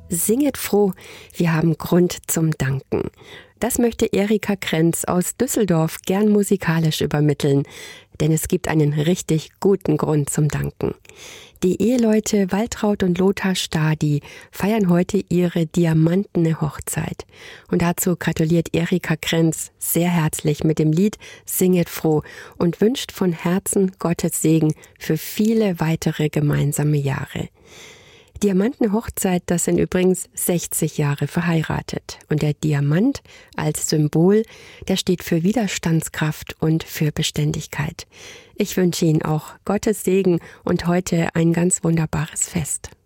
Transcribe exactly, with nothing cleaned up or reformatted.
Singet froh, wir haben Grund zum Danken. Das möchte Erika Krenz aus Düsseldorf gern musikalisch übermitteln, denn es gibt einen richtig guten Grund zum Danken. Die Eheleute Waltraud und Lothar Stadi feiern heute ihre diamantene Hochzeit. Und dazu gratuliert Erika Krenz sehr herzlich mit dem Lied Singet froh und wünscht von Herzen Gottes Segen für viele weitere gemeinsame Jahre. Diamantene Hochzeit, das sind übrigens sechzig Jahre verheiratet. Und der Diamant als Symbol, der steht für Widerstandskraft und für Beständigkeit. Ich wünsche Ihnen auch Gottes Segen und heute ein ganz wunderbares Fest.